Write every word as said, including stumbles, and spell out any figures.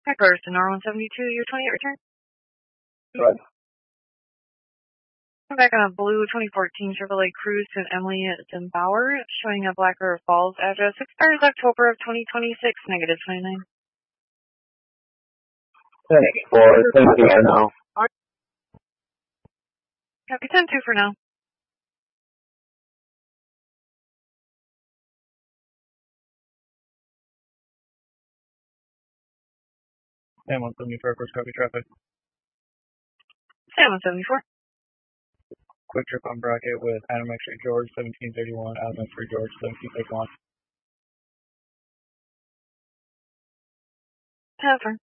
Heckler, Sonora one seventy-two, your twenty-eight return. Right. I'm back on a blue twenty fourteen Chevrolet Cruze to Emily Zimbauer, showing a Black River Falls address. Expires October of twenty twenty-six, negative twenty-nine. ten four, ten two for now. Copy ten two for now. Sam one seventy-four, first copy traffic. Sam one seventy-four. Quick trip on bracket with Adam X-ray George, seventeen thirty-one, Adam X-ray George, seventeen thirty-one. ten four.